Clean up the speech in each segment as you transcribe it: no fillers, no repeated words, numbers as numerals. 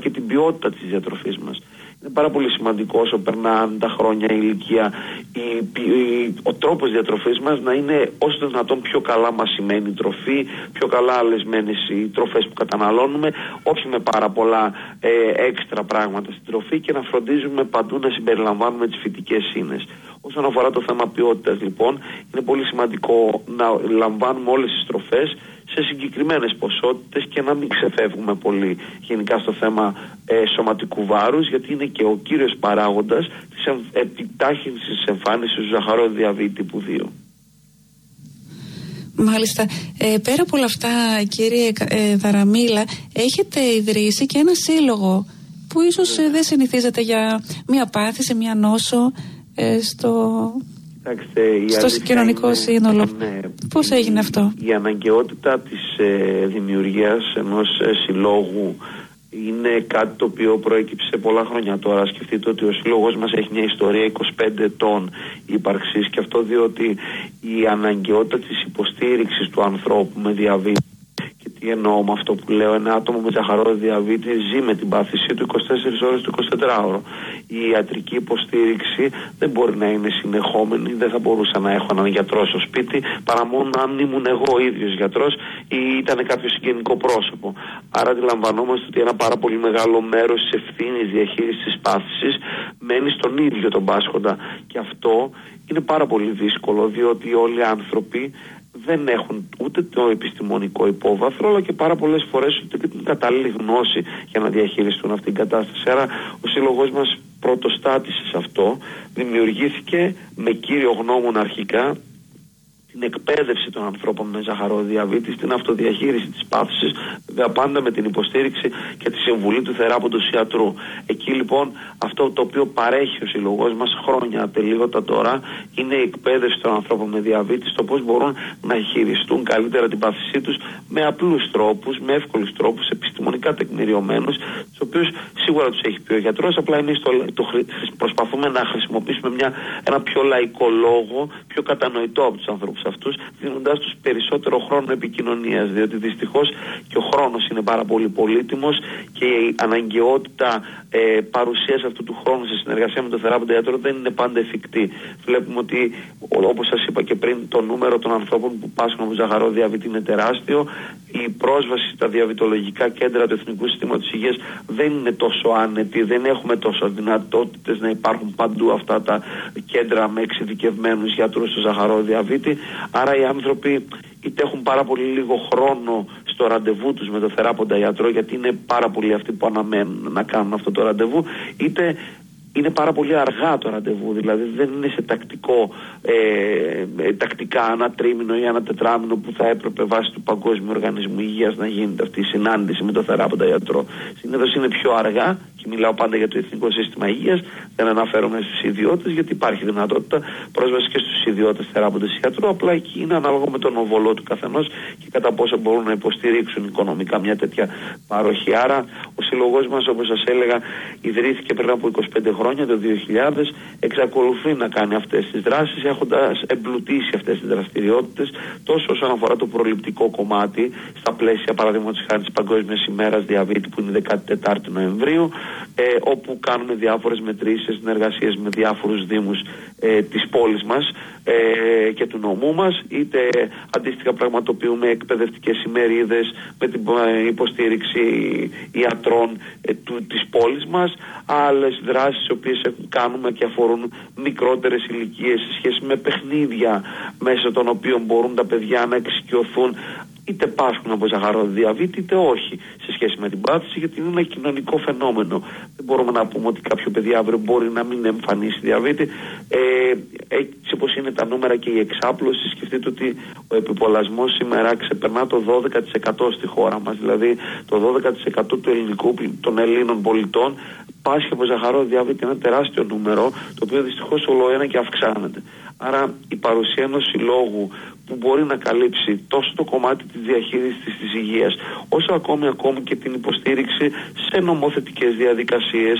και την ποιότητα της διατροφής μας. Είναι πάρα πολύ σημαντικό όσο περνάνε τα χρόνια, η ηλικία, ο τρόπος διατροφής μας να είναι όσο το δυνατόν πιο καλά μασημένη τροφή, πιο καλά αλεσμένες οι τροφές που καταναλώνουμε, όχι με πάρα πολλά έξτρα πράγματα στην τροφή, και να φροντίζουμε παντού να συμπεριλαμβάνουμε τις φυτικές ίνες. Όσον αφορά το θέμα ποιότητας, λοιπόν, είναι πολύ σημαντικό να λαμβάνουμε όλες τις τροφές σε συγκεκριμένες ποσότητες και να μην ξεφεύγουμε πολύ γενικά στο θέμα σωματικού βάρους, γιατί είναι και ο κύριος παράγοντας της επιτάχυνσης της εμφάνισης του ζαχαρόδι διαβήτη τύπου 2. Μάλιστα. Πέρα από όλα αυτά, κύριε Δαραμίλα, έχετε ιδρύσει και ένα σύλλογο που ίσως δεν συνηθίζεται για μια πάθηση, μια νόσο στο κοινωνικό σύνολο. Ναι, πώς έγινε αυτό? Η αναγκαιότητα της δημιουργίας ενός συλλόγου είναι κάτι το οποίο προέκυψε πολλά χρόνια τώρα. Σκεφτείτε ότι ο σύλλογος μας έχει μια ιστορία 25 ετών ύπαρξης, και αυτό διότι η αναγκαιότητα της υποστήριξης του ανθρώπου με διαβήτη, και τι εννοώ με αυτό που λέω, ένα άτομο με ζαχαρόδι διαβήτη ζει με την πάθησή του 24 ώρες το 24ωρο. Η ιατρική υποστήριξη δεν μπορεί να είναι συνεχόμενη, δεν θα μπορούσα να έχω έναν γιατρό στο σπίτι παρά μόνο αν ήμουν εγώ ίδιος γιατρός ή ήταν κάποιο συγγενικό πρόσωπο. Άρα αντιλαμβανόμαστε ότι ένα πάρα πολύ μεγάλο μέρος της ευθύνης διαχείρισης της πάθησης μένει στον ίδιο τον πάσχοντα, και αυτό είναι πάρα πολύ δύσκολο, διότι όλοι οι άνθρωποι δεν έχουν ούτε το επιστημονικό υπόβαθρο, αλλά και πάρα πολλές φορές ούτε και την κατάλληλη γνώση για να διαχειριστούν αυτήν την κατάσταση. Άρα ο σύλλογος μας πρωτοστάτησε σε αυτό, δημιουργήθηκε με κύριο γνώμονα αρχικά την εκπαίδευση των ανθρώπων με ζαχαρόδι διαβήτη, την αυτοδιαχείριση της πάθησης, βέβαια πάντα με την υποστήριξη και τη συμβουλή του θεράποντος ιατρού. Εκεί λοιπόν αυτό το οποίο παρέχει ο σύλλογος μας χρόνια ατελείωτα τώρα είναι η εκπαίδευση των ανθρώπων με διαβήτη στο πώς μπορούν να χειριστούν καλύτερα την πάθησή τους με απλούς τρόπους, με εύκολους τρόπους, επιστημονικά τεκμηριωμένους, τους οποίους σίγουρα τους έχει πει ο γιατρός, απλά εμείς προσπαθούμε να χρησιμοποιήσουμε ένα πιο λαϊκό λόγο, πιο κατανοητό από τους ανθρώπους αυτούς, δίνοντάς τους περισσότερο χρόνο επικοινωνίας, διότι δυστυχώς και ο χρόνος είναι πάρα πολύ πολύτιμος και η αναγκαιότητα παρουσίας αυτού του χρόνου σε συνεργασία με τον θεράποντα γιατρό δεν είναι πάντα εφικτή. Βλέπουμε ότι, όπως σας είπα και πριν, το νούμερο των ανθρώπων που πάσχουν από ζαχαρόδι διαβήτη είναι τεράστιο. Η πρόσβαση στα διαβητολογικά κέντρα του Εθνικού Συστήματος Υγείας δεν είναι τόσο άνετη, δεν έχουμε τόσο δυνατότητες να υπάρχουν παντού αυτά τα κέντρα με εξειδικευμένους γιατρούς στο ζαχαρόδι διαβήτη. Άρα οι άνθρωποι είτε έχουν πάρα πολύ λίγο χρόνο στο ραντεβού τους με το θεράποντα γιατρό, γιατί είναι πάρα πολλοί αυτοί που αναμένουν να κάνουν αυτό το ραντεβού, είτε είναι πάρα πολύ αργά το ραντεβού, δηλαδή δεν είναι σε τακτικά ένα τρίμηνο ή ένα τετράμηνο που θα έπρεπε βάσει του Παγκόσμιου Οργανισμού Υγείας να γίνεται αυτή η συνάντηση με το θεράποντα γιατρό. Συνήθως είναι πιο αργά, και μιλάω πάντα για το Εθνικό Σύστημα Υγείας, δεν αναφέρομαι στους ιδιώτες, γιατί υπάρχει δυνατότητα πρόσβαση και στους ιδιώτες θεράποντες γιατρού, απλά εκεί είναι ανάλογα με τον οβολό του καθενός και κατά πόσο μπορούν να υποστηρίξουν οικονομικά μια τέτοια παροχή. Άρα ο σύλλογός μας, όπως σας έλεγα, ιδρύθηκε πριν από 25 χρόνια, το 2000, εξακολουθεί να κάνει αυτές τις δράσεις, έχοντας εμπλουτίσει αυτές τις δραστηριότητες τόσο όσον αφορά το προληπτικό κομμάτι, στα πλαίσια παραδείγματος χάρη της Παγκόσμιας ημέρας διαβήτη που είναι 14η Νοεμβρίου, όπου κάνουμε διάφορες μετρήσεις, συνεργασίες με διάφορους δήμους της πόλης μας και του νομού μας, είτε αντίστοιχα πραγματοποιούμε εκπαιδευτικές ημερίδες με την υποστήριξη ιατρών της πόλης μας, άλλες δράσεις οι οποίες κάνουμε και αφορούν μικρότερες ηλικίες σε σχέση με παιχνίδια μέσα των οποίων μπορούν τα παιδιά να εξοικειωθούν είτε πάσχουν από ζαχαρόδι διαβήτη είτε όχι σε σχέση με την πάθηση, γιατί είναι ένα κοινωνικό φαινόμενο. Δεν μπορούμε να πούμε ότι κάποιο παιδί αύριο μπορεί να μην εμφανίσει διαβήτη. Έτσι όπως είναι τα νούμερα και η εξάπλωση, σκεφτείτε ότι ο επιπολασμός σήμερα ξεπερνά το 12% στη χώρα μας. Δηλαδή το 12% του ελληνικού, των Ελλήνων πολιτών πάσχει από ζαχαρόδι διαβήτη, ένα τεράστιο νούμερο, το οποίο δυστυχώς ολοένα και αυξάνεται. Άρα η παρουσία ενός συλλόγου που μπορεί να καλύψει τόσο το κομμάτι της διαχείρισης της υγείας, όσο ακόμη και την υποστήριξη σε νομοθετικές διαδικασίες,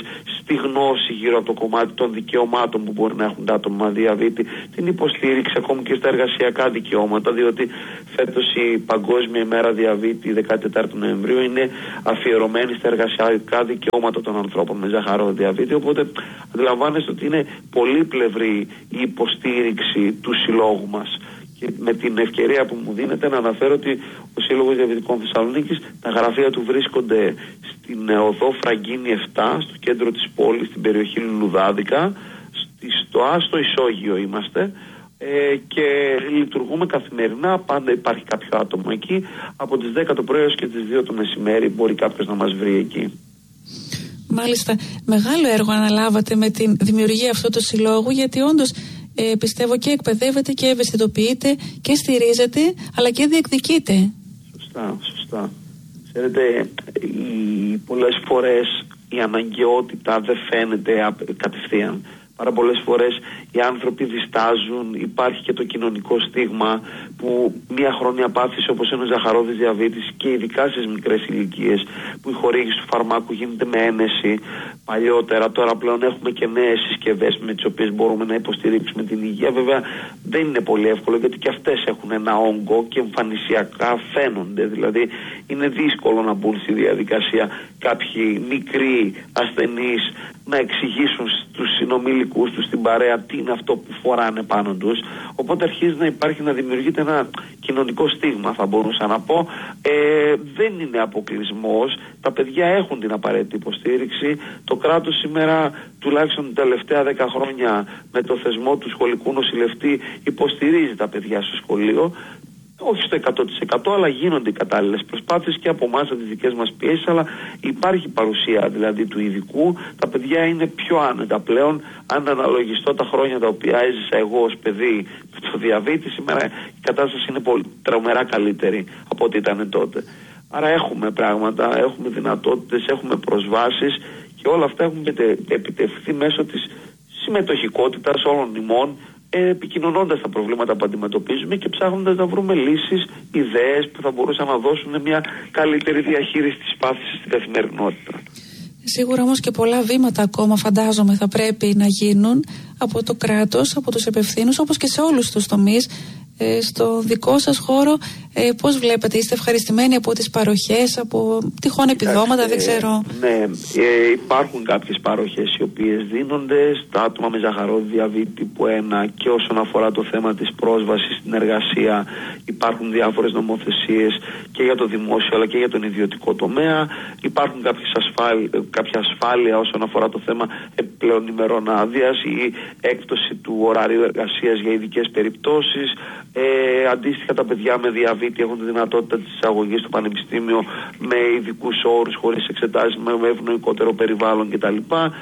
στη γνώση γύρω από το κομμάτι των δικαιωμάτων που μπορεί να έχουν τα άτομα με διαβήτη, την υποστήριξη ακόμη και στα εργασιακά δικαιώματα, διότι φέτος η Παγκόσμια ημέρα διαβήτη 14 Νοεμβρίου είναι αφιερωμένη στα εργασιακά δικαιώματα των ανθρώπων με ζαχαρόδι διαβήτη, οπότε αντιλαμβάνεστε ότι είναι πολύπλευρη η υποστήριξη του συλλόγου μας. Και με την ευκαιρία που μου δίνεται να αναφέρω ότι ο Σύλλογος Διαβητικών Θεσσαλονίκης, τα γραφεία του βρίσκονται στην οδό Φραγκίνη 7, στο κέντρο της πόλης, στην περιοχή Λουλουδάδικα, στο Άστο Ισόγειο είμαστε, και λειτουργούμε καθημερινά. Πάντα υπάρχει κάποιο άτομο εκεί, από τις 10 το πρωί έως και τις 2 το μεσημέρι μπορεί κάποιος να μας βρει εκεί. Μάλιστα, μεγάλο έργο αναλάβατε με τη δημιουργία αυτού του συλλόγου, γιατί όντως πιστεύω και εκπαιδεύετε και ευαισθητοποιείτε και στηρίζετε, αλλά και διεκδικείτε. Σωστά. Ξέρετε, πολλές φορές η αναγκαιότητα δεν φαίνεται κατευθείαν. Πάρα πολλές φορές οι άνθρωποι διστάζουν, υπάρχει και το κοινωνικό στίγμα που μια χρόνια πάθηση όπως είναι ο ζαχαρόδης διαβήτης και ειδικά στις μικρές ηλικίες που η χορήγηση του φαρμάκου γίνεται με ένεση παλιότερα. Τώρα πλέον έχουμε και νέες συσκευές με τις οποίες μπορούμε να υποστηρίξουμε την υγεία. Βέβαια δεν είναι πολύ εύκολο, γιατί και αυτές έχουν ένα όγκο και εμφανισιακά φαίνονται. Δηλαδή είναι δύσκολο να μπουν στη διαδικασία κάποιοι μικροί ασθενείς να εξηγήσουν στους συνομιλικούς τους, στην παρέα, τι είναι αυτό που φοράνε πάνω τους. Οπότε αρχίζει να υπάρχει, να δημιουργείται ένα κοινωνικό στίγμα, θα μπορούσα να πω. Δεν είναι αποκλεισμός. Τα παιδιά έχουν την απαραίτητη υποστήριξη. Το κράτος σήμερα, τουλάχιστον τα τελευταία 10 χρόνια, με το θεσμό του σχολικού νοσηλευτή, υποστηρίζει τα παιδιά στο σχολείο. Όχι στο 100%, αλλά γίνονται οι κατάλληλες προσπάθειες και από εμάς, από τις δικές μας πιέσεις, αλλά υπάρχει παρουσία δηλαδή του ειδικού. Τα παιδιά είναι πιο άνετα πλέον. Αν αναλογιστώ τα χρόνια τα οποία έζησα εγώ ως παιδί με το διαβήτη, σήμερα η κατάσταση είναι τρομερά καλύτερη από ό,τι ήταν τότε. Άρα έχουμε πράγματα, έχουμε δυνατότητες, έχουμε προσβάσεις και όλα αυτά έχουν επιτευχθεί μέσω της συμμετοχικότητας όλων ημών, επικοινωνώντας τα προβλήματα που αντιμετωπίζουμε και ψάχνοντας να βρούμε λύσεις, ιδέες που θα μπορούσαν να δώσουν μια καλύτερη διαχείριση της πάθησης στην καθημερινότητα. Σίγουρα όμως και πολλά βήματα ακόμα, φαντάζομαι, θα πρέπει να γίνουν από το κράτος, από τους επευθύνους, όπως και σε όλους τους τομείς. Στο δικό σας χώρο, πώς βλέπετε, είστε ευχαριστημένοι από τις παροχές, από τυχόν επιδόματα, δεν ξέρω? Ναι, υπάρχουν κάποιες παροχές οι οποίες δίνονται στα άτομα με ζαχαρόδι διαβήτη τύπου 1 και όσον αφορά το θέμα της πρόσβασης στην εργασία υπάρχουν διάφορες νομοθεσίες και για το δημόσιο αλλά και για τον ιδιωτικό τομέα. Υπάρχουν κάποια ασφάλεια όσον αφορά το θέμα επιπλέον ημερών άδειας ή έκπτωση του ωραρίου εργασίας για ειδικές περιπτώσεις. Αντίστοιχα, τα παιδιά με διαβήτη έχουν τη δυνατότητα της εισαγωγής στο πανεπιστήμιο με ειδικούς όρους, χωρίς εξετάσεις, με ευνοϊκότερο περιβάλλον κτλ.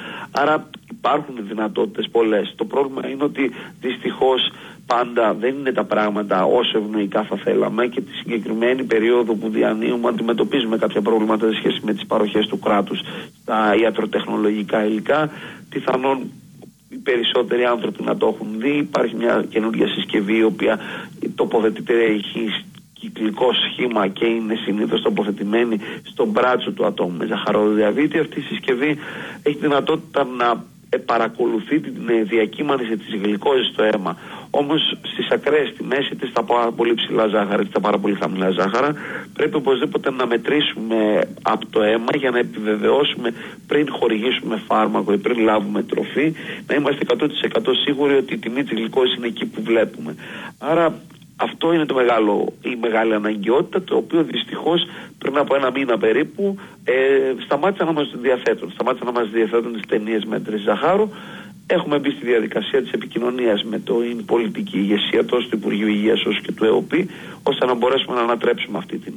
Άρα υπάρχουν δυνατότητες πολλές. Το πρόβλημα είναι ότι δυστυχώς πάντα δεν είναι τα πράγματα όσο ευνοϊκά θα θέλαμε και τη συγκεκριμένη περίοδο που διανύουμε αντιμετωπίζουμε κάποια προβλήματα σε σχέση με τις παροχές του κράτους στα ιατροτεχνολογικά υλικά. Πιθανόν οι περισσότεροι άνθρωποι να το έχουν δει. Υπάρχει μια καινούργια συσκευή η οποία τοποθετείται, έχει κυκλικό σχήμα και είναι συνήθως τοποθετημένη στον μπράτσο του ατόμου με ζαχαρόδι διαβήτη. Αυτή η συσκευή έχει δυνατότητα να παρακολουθεί την διακύμανση της γλυκόζης στο αίμα. Όμως στις ακραίες τιμές, είτε στα πάρα πολύ ψηλά ζάχαρα είτε στα πάρα πολύ χαμηλά ζάχαρα, πρέπει οπωσδήποτε να μετρήσουμε από το αίμα για να επιβεβαιώσουμε πριν χορηγήσουμε φάρμακο ή πριν λάβουμε τροφή, να είμαστε 100% σίγουροι ότι η τιμή της γλυκόζης είναι εκεί που βλέπουμε. Άρα αυτό είναι η μεγάλη αναγκαιότητα, το οποίο δυστυχώς πριν από ένα μήνα περίπου σταμάτησαν να μας διαθέτουν. Σταμάτησαν να μας διαθέτουν τις ταινίες μέτρησης ζαχάρου. Έχουμε μπει στη διαδικασία της επικοινωνίας με την πολιτική ηγεσία τόσο του Υπουργείου Υγείας όσο και του ΕΟΠΗ, ώστε να μπορέσουμε να ανατρέψουμε αυτή την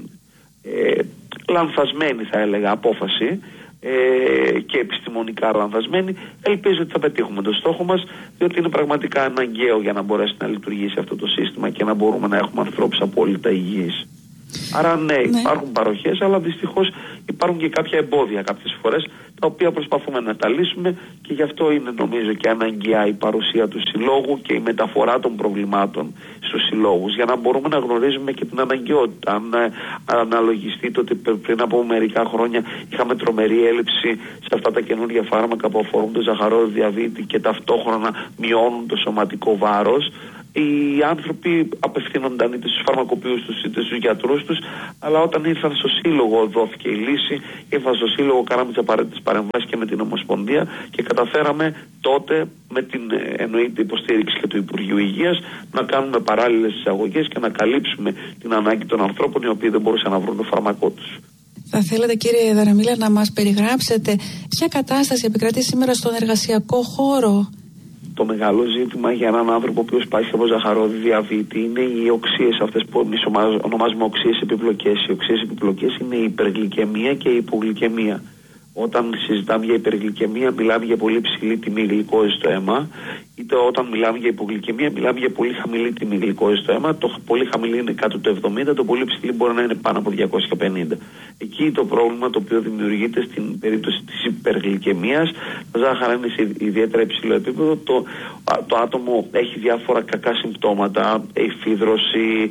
λανθασμένη, θα έλεγα, απόφαση και επιστημονικά λανθασμένη. Ελπίζω ότι θα πετύχουμε το στόχο μας, διότι είναι πραγματικά αναγκαίο για να μπορέσει να λειτουργήσει αυτό το σύστημα και να μπορούμε να έχουμε ανθρώπους απόλυτα υγιείς. Άρα ναι, υπάρχουν παροχές, αλλά δυστυχώς υπάρχουν και κάποια εμπόδια κάποιες φορές, τα οποία προσπαθούμε να τα λύσουμε, και γι' αυτό είναι νομίζω και αναγκαία η παρουσία του συλλόγου και η μεταφορά των προβλημάτων στους συλλόγους, για να μπορούμε να γνωρίζουμε και την αναγκαιότητα. Αν αναλογιστείτε ότι πριν από μερικά χρόνια είχαμε τρομερή έλλειψη σε αυτά τα καινούργια φάρμακα που αφορούν το ζαχαρόδι διαβήτη και ταυτόχρονα μειώνουν το σωματικό βάρος, οι άνθρωποι απευθύνονταν είτε στους φαρμακοποιούς τους είτε στους γιατρούς τους, αλλά όταν ήρθαν στο σύλλογο δόθηκε η λύση, ήρθαν στο σύλλογο, κάναμε τις απαραίτητες παρεμβάσεις και με την Ομοσπονδία και καταφέραμε τότε με την εννοείται υποστήριξη και του Υπουργείου Υγείας να κάνουμε παράλληλες εισαγωγές και να καλύψουμε την ανάγκη των ανθρώπων οι οποίοι δεν μπορούσαν να βρουν το φάρμακό τους. Θα θέλετε, κύριε Δαραμίλα, να μας περιγράψετε ποια κατάσταση επικρατεί σήμερα στον εργασιακό χώρο? Το μεγάλο ζήτημα για έναν άνθρωπο ο οποίος πάσχει από ζαχαρόδι διαβήτη είναι οι οξείες αυτές που εμείς ονομάζουμε οξείες επιπλοκές. Οι οξείες επιπλοκές είναι η υπεργλυκαιμία και η υπογλυκαιμία. Όταν συζητάμε για υπεργλυκαιμία, μιλάμε για πολύ ψηλή τιμή γλυκόζης στο αίμα, είτε όταν μιλάμε για υπογλυκαιμία, μιλάμε για πολύ χαμηλή τιμή γλυκόζης στο αίμα. Το πολύ χαμηλή είναι κάτω το 70, το πολύ ψηλή μπορεί να είναι πάνω από 250. Εκεί το πρόβλημα το οποίο δημιουργείται στην περίπτωση της υπεργλυκαιμίας, τα ζάχαρα είναι σε ιδιαίτερα υψηλό επίπεδο, το άτομο έχει διάφορα κακά συμπτώματα, εφίδρωση,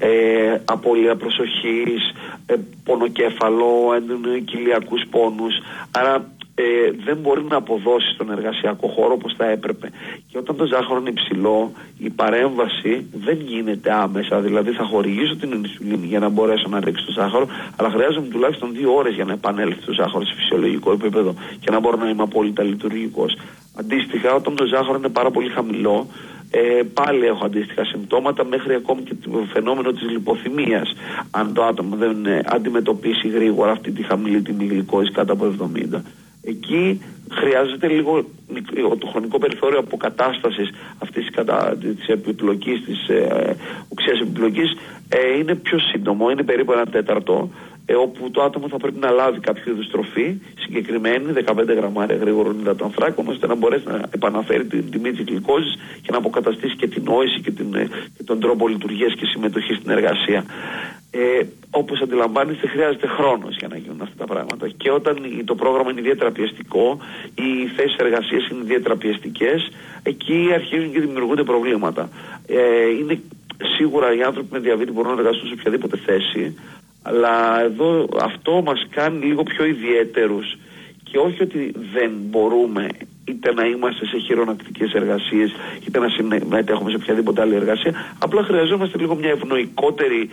απώλεια προσοχής, πονοκέφαλο, κοιλιακούς πόνους. Άρα δεν μπορεί να αποδώσει στον εργασιακό χώρο όπως θα έπρεπε. Και όταν το ζάχαρο είναι υψηλό, η παρέμβαση δεν γίνεται άμεσα. Δηλαδή θα χορηγήσω την ινσουλίνη για να μπορέσω να ρίξω το ζάχαρο, αλλά χρειάζομαι τουλάχιστον 2 ώρες για να επανέλθει το ζάχαρο σε φυσιολογικό επίπεδο και να μπορώ να είμαι απόλυτα λειτουργικός. Αντίστοιχα, όταν το ζάχαρο είναι πάρα πολύ χαμηλό, πάλι έχω αντίστοιχα συμπτώματα, μέχρι ακόμη και το φαινόμενο της λιποθυμίας, αν το άτομο δεν αντιμετωπίσει γρήγορα αυτή τη χαμηλή τιμή γλυκόζης κάτω από 70. Εκεί χρειάζεται λίγο το χρονικό περιθώριο αποκατάστασης αυτής της επιπλοκής, της οξείας επιπλοκής, είναι πιο σύντομο, είναι περίπου 1 τέταρτο, όπου το άτομο θα πρέπει να λάβει κάποιο είδους τροφή συγκεκριμένη, 15 γραμμάρια γρήγορων υδατανθράκων, ώστε να μπορέσει να επαναφέρει την τιμή της γλυκόζης και να αποκαταστήσει και την νόηση και τον τρόπο λειτουργίας και συμμετοχής στην εργασία. Όπως αντιλαμβάνεστε, χρειάζεται χρόνος για να γίνουν αυτά τα πράγματα. Και όταν το πρόγραμμα είναι ιδιαίτερα πιεστικό, οι θέσεις εργασίας είναι ιδιαίτερα πιεστικές, εκεί αρχίζουν και δημιουργούνται προβλήματα. Είναι σίγουρα οι άνθρωποι με διαβήτη μπορούν να εργαστούν σε οποιαδήποτε θέση, αλλά εδώ αυτό μας κάνει λίγο πιο ιδιαίτερους, και όχι ότι δεν μπορούμε είτε να είμαστε σε χειρονακτικές εργασίες είτε να συμμετέχουμε σε οποιαδήποτε άλλη εργασία, απλά χρειαζόμαστε λίγο μια ευνοϊκότερη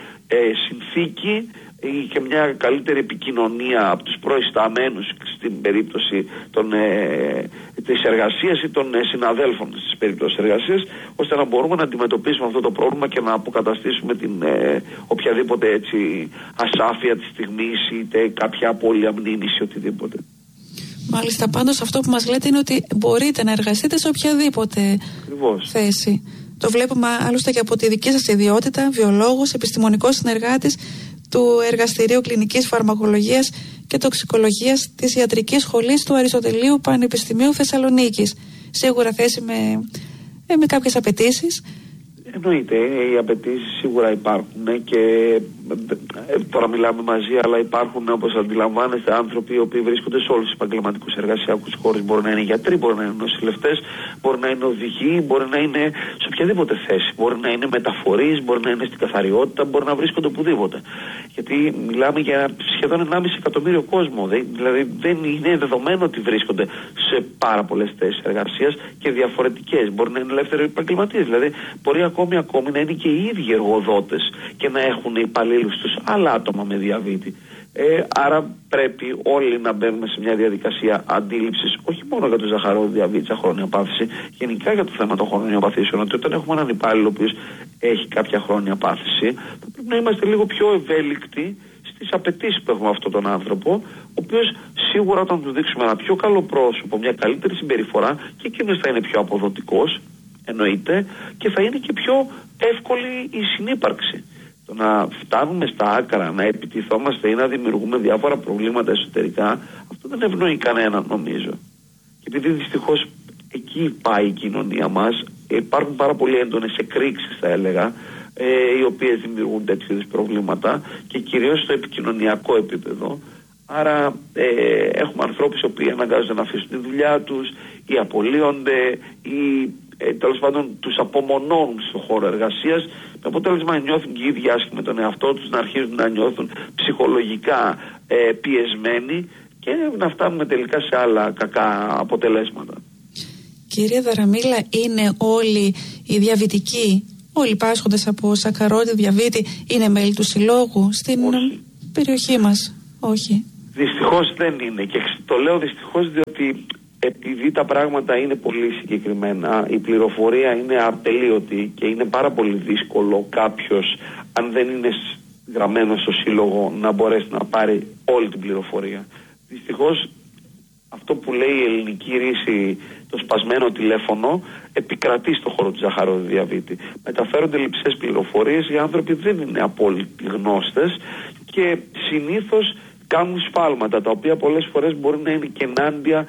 συνθήκη και μια καλύτερη επικοινωνία από τους προϊσταμένους στην περίπτωση της εργασίας ή των συναδέλφων στις περίπτωσης εργασίας, ώστε να μπορούμε να αντιμετωπίσουμε αυτό το πρόβλημα και να αποκαταστήσουμε την οποιαδήποτε έτσι ασάφεια της στιγμής είτε κάποια απώλεια μνήμης ή οτιδήποτε. Μάλιστα, πάντως αυτό που μας λέτε είναι ότι μπορείτε να εργαστείτε σε οποιαδήποτε θέση. Το βλέπουμε άλλωστε και από τη δική σας ιδιότητα, βιολόγος, επιστημονικός συνεργάτης του Εργαστηρίου Κλινικής Φαρμακολογίας και Τοξικολογίας της Ιατρικής Σχολής του Αριστοτελείου Πανεπιστημίου Θεσσαλονίκης. Σίγουρα θέση με κάποιες απαιτήσεις. Εννοείται, οι απαιτήσεις σίγουρα υπάρχουν και τώρα μιλάμε μαζί, αλλά υπάρχουν, όπως αντιλαμβάνεστε, άνθρωποι οι οποίοι βρίσκονται σε όλους τους επαγγελματικούς εργασιακούς χώρους. Μπορεί να είναι γιατροί, μπορεί να είναι νοσηλευτές, μπορεί να είναι οδηγοί, μπορεί να είναι σε οποιαδήποτε θέση. Μπορεί να είναι μεταφορείς, μπορεί να είναι στην καθαριότητα, μπορεί να βρίσκονται οπουδήποτε. Γιατί μιλάμε για σχεδόν 1,5 εκατομμύριο κόσμο. Δηλαδή δεν είναι δεδομένο ότι βρίσκονται σε πάρα πολλές θέσεις εργασίας και διαφορετικές. Μπορεί να είναι ελεύθεροι επαγγελματίες. Δηλαδή μπορεί ακόμη να είναι και οι ίδιοι εργοδότες και να έχουν υπαλλήλους τους άλλα άτομα με διαβήτη. Άρα πρέπει όλοι να μπαίνουμε σε μια διαδικασία αντίληψης, όχι μόνο για το ζαχαρόδι διαβήτη, τη χρόνια πάθηση, γενικά για το θέμα των χρόνιων παθήσεων. Ότι όταν έχουμε έναν υπάλληλο ο οποίος έχει κάποια χρόνια πάθηση, θα πρέπει να είμαστε λίγο πιο ευέλικτοι στις απαιτήσεις που έχουμε αυτόν τον άνθρωπο, ο οποίος σίγουρα όταν του δείξουμε ένα πιο καλό πρόσωπο, μια καλύτερη συμπεριφορά, και εκείνος θα είναι πιο αποδοτικός, εννοείται, και θα είναι και πιο εύκολη η συνύπαρξη. Το να φτάνουμε στα άκρα, να επιτιθόμαστε ή να δημιουργούμε διάφορα προβλήματα εσωτερικά, αυτό δεν ευνοεί κανέναν, νομίζω. Και επειδή δυστυχώς εκεί πάει η κοινωνία μας, υπάρχουν πάρα πολύ έντονες εκρήξεις, θα έλεγα, οι οποίες δημιουργούν τέτοιου είδους προβλήματα και κυρίως στο επικοινωνιακό επίπεδο. Άρα έχουμε ανθρώπους οι οποίοι αναγκάζονται να αφήσουν τη δουλειά τους ή απολύονται ή τέλος πάντων τους απομονώνουν στον χώρο εργασίας, με αποτέλεσμα να νιώθουν και οι ίδιοι άσχημοι με τον εαυτό τους, να αρχίζουν να νιώθουν ψυχολογικά πιεσμένοι και να φτάνουμε τελικά σε άλλα κακά αποτελέσματα. Κύριε Δαραμίλα, είναι όλοι οι διαβητικοί, όλοι οι πάσχοντες από σακαρώδη διαβήτη, είναι μέλη του συλλόγου στην περιοχή μας? Όχι. Δυστυχώς δεν είναι, και το λέω δυστυχώς διότι επειδή τα πράγματα είναι πολύ συγκεκριμένα, η πληροφορία είναι ατελείωτη και είναι πάρα πολύ δύσκολο κάποιος, αν δεν είναι γραμμένος στο σύλλογο, να μπορέσει να πάρει όλη την πληροφορία. Δυστυχώς αυτό που λέει η ελληνική ρίση, το σπασμένο τηλέφωνο, επικρατεί στον χώρο του ζαχαρόδι διαβήτη. Μεταφέρονται λειψές πληροφορίες, οι άνθρωποι δεν είναι απόλυτοι γνώστες και συνήθως κάνουν σφάλματα, τα οποία πολλές φορές μπορεί να είναι και ενάντια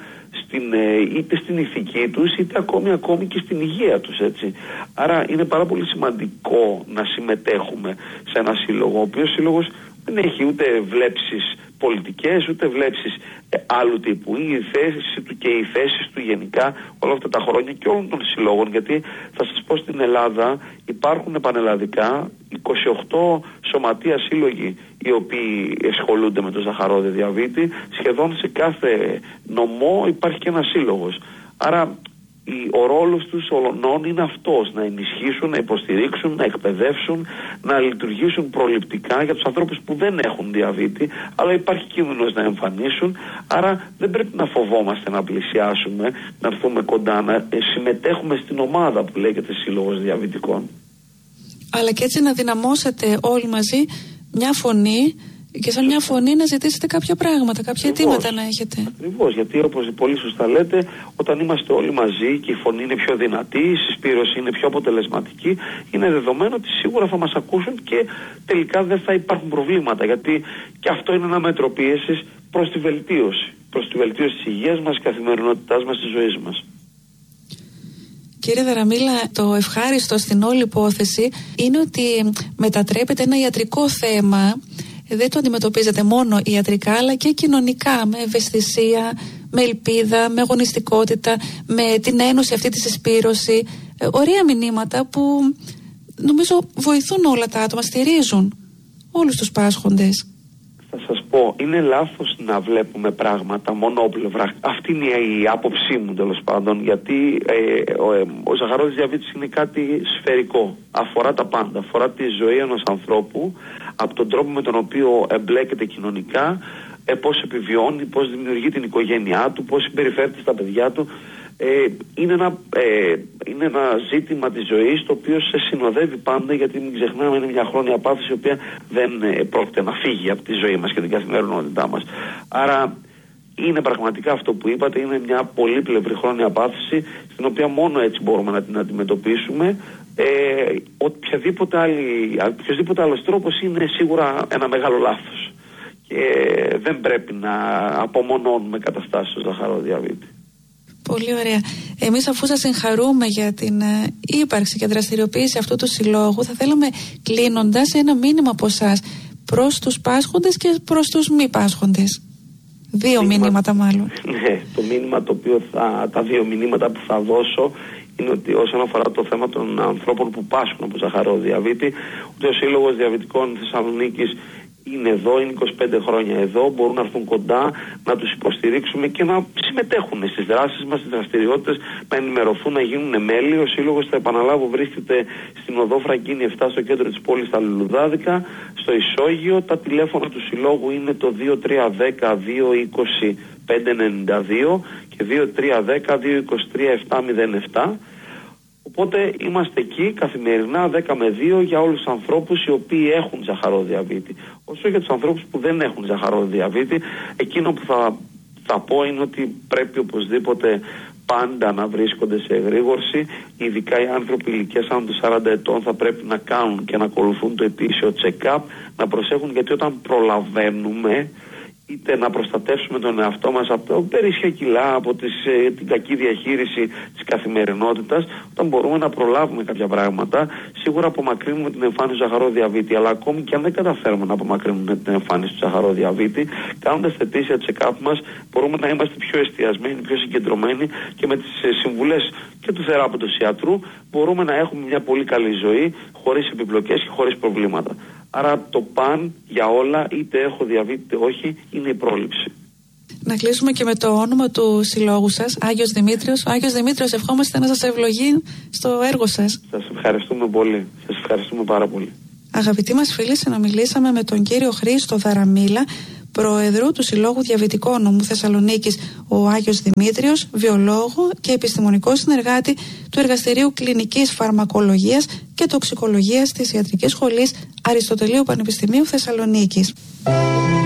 είτε στην ηθική τους, είτε ακόμη και στην υγεία τους, έτσι. Άρα είναι πάρα πολύ σημαντικό να συμμετέχουμε σε ένα σύλλογο, ο οποίος σύλλογος δεν έχει ούτε βλέψεις πολιτικές, ούτε βλέψεις άλλου τύπου. Οι θέσεις του και οι θέσεις του γενικά όλα αυτά τα χρόνια και όλων των συλλόγων, γιατί θα σας πω, στην Ελλάδα υπάρχουν πανελλαδικά 28 σωματεία σύλλογοι οι οποίοι ασχολούνται με το ζαχαρόδι διαβήτη. Σχεδόν σε κάθε νομό υπάρχει και ένας σύλλογος. Άρα ο ρόλος τους ολονών είναι αυτός, να ενισχύσουν, να υποστηρίξουν, να εκπαιδεύσουν, να λειτουργήσουν προληπτικά για τους ανθρώπους που δεν έχουν διαβήτη, αλλά υπάρχει κίνδυνος να εμφανίσουν. Άρα δεν πρέπει να φοβόμαστε να πλησιάσουμε, να έρθουμε κοντά, να συμμετέχουμε στην ομάδα που λέγεται Σύλλογος Διαβητικών. Αλλά και έτσι να δυναμώσετε όλοι μαζί μια φωνή και σαν μια φωνή να ζητήσετε κάποια πράγματα, κάποια αιτήματα να έχετε. Ακριβώς, γιατί όπως πολύ σωστά λέτε, όταν είμαστε όλοι μαζί και η φωνή είναι πιο δυνατή, η συσπήρωση είναι πιο αποτελεσματική, είναι δεδομένο ότι σίγουρα θα μας ακούσουν και τελικά δεν θα υπάρχουν προβλήματα, γιατί και αυτό είναι ένα μέτρο πίεσης προς τη βελτίωση της υγείας μας, της καθημερινότητάς μας, της ζωής μας. Κύριε Δαραμίλα, το ευχάριστο στην όλη υπόθεση είναι ότι μετατρέπεται ένα ιατρικό θέμα. Δεν το αντιμετωπίζετε μόνο ιατρικά, αλλά και κοινωνικά, με ευαισθησία, με ελπίδα, με αγωνιστικότητα, με την ένωση αυτή τη συσπήρωση. Ωραία μηνύματα που νομίζω βοηθούν όλα τα άτομα, στηρίζουν όλους τους πάσχοντες. Θα σας πω, είναι λάθος να βλέπουμε πράγματα μονόπλευρα. Αυτή είναι η άποψή μου, τέλος πάντων, γιατί ο ζαχαρόδης διαβήτης είναι κάτι σφαιρικό. Αφορά τα πάντα. Αφορά τη ζωή ενός ανθρώπου, από τον τρόπο με τον οποίο εμπλέκεται κοινωνικά, πώς επιβιώνει, πώς δημιουργεί την οικογένειά του, πώς συμπεριφέρεται στα παιδιά του. Είναι ένα ζήτημα της ζωής, το οποίο σε συνοδεύει πάντα, γιατί μην ξεχνάμε, είναι μια χρόνια πάθηση η οποία δεν πρόκειται να φύγει από τη ζωή μας και την καθημερινότητά μας. Άρα είναι πραγματικά αυτό που είπατε, είναι μια πολύπλευρη χρόνια πάθηση, στην οποία μόνο έτσι μπορούμε να την αντιμετωπίσουμε. Οποιοδήποτε άλλος τρόπος είναι σίγουρα ένα μεγάλο λάθος και δεν πρέπει να απομονώνουμε καταστάσεις στο ζαχαρόδιαβήτη. Πολύ ωραία. Εμείς, αφού σας συγχαρούμε για την ύπαρξη και δραστηριοποίηση αυτού του συλλόγου, θα θέλαμε, κλείνοντας, ένα μήνυμα από εσάς προς τους πάσχοντες και προς τους μη πάσχοντες. Δύο μηνύματα μάλλον. Ναι, το μήνυμα το οποίο τα δύο μηνύματα που θα δώσω είναι ότι όσον αφορά το θέμα των ανθρώπων που πάσχουν από ζαχαρόδιαβήτη, ο Σύλλογος Διαβητικών Θεσσαλονίκης είναι εδώ, είναι 25 χρόνια εδώ, μπορούν να έρθουν κοντά, να τους υποστηρίξουμε και να συμμετέχουν στις δράσεις μας, στις δραστηριότητες, να ενημερωθούν, να γίνουν μέλη. Ο Σύλλογος, θα επαναλάβω, βρίσκεται στην οδό Φραγκίνη 7 στο κέντρο της πόλης, στα Λουλουδάδικα, στο Ισόγειο. Τα τηλέφωνα του Συλλόγου είναι το 2310-220-592 και 2310-223-707. Οπότε είμαστε εκεί καθημερινά 10 με 2 για όλους τους ανθρώπους οι οποίοι έχουν ζαχαρόδιαβήτη. Όσο για τους ανθρώπους που δεν έχουν ζαχαρόδιαβήτη, εκείνο που θα πω είναι ότι πρέπει οπωσδήποτε πάντα να βρίσκονται σε εγρήγορση. Ειδικά οι άνθρωποι ηλικίας άνω των 40 ετών θα πρέπει να κάνουν και να ακολουθούν το ετήσιο check-up, να προσέχουν, γιατί όταν προλαβαίνουμε είτε να προστατεύσουμε τον εαυτό μας από τα περίσσια κιλά, από την κακή διαχείριση της καθημερινότητας, όταν μπορούμε να προλάβουμε κάποια πράγματα, σίγουρα απομακρύνουμε την εμφάνιση του ζαχαροδιαβήτη. Αλλά ακόμη και αν δεν καταφέρουμε να απομακρύνουμε την εμφάνιση του ζαχαροδιαβήτη, κάνοντας τα ετήσια check-up μας, μπορούμε να είμαστε πιο εστιασμένοι, πιο συγκεντρωμένοι και με τις συμβουλές και του θεράποντος ιατρού μπορούμε να έχουμε μια πολύ καλή ζωή, χωρίς επιπλοκές και χωρίς προβλήματα. Άρα το παν για όλα, είτε έχω διαβήτη είτε όχι, είναι η πρόληψη. Να κλείσουμε και με το όνομα του συλλόγου σας, Άγιος Δημήτριος. Ο Άγιος Δημήτριος, ευχόμαστε να σας ευλογεί στο έργο σας. Σας ευχαριστούμε πολύ. Σας ευχαριστούμε πάρα πολύ. Αγαπητοί μας φίλοι, συνομιλήσαμε με τον κύριο Χρήστο Δαραμίλα, πρόεδρο του Συλλόγου Διαβητικών Νομού Θεσσαλονίκης, ο Άγιος Δημήτριος, βιολόγο και επιστημονικό συνεργάτη του Εργαστηρίου Κλινικής Φαρμακολογίας και Τοξικολογίας της Ιατρικής Σχολής Αριστοτελείου Πανεπιστημίου Θεσσαλονίκης.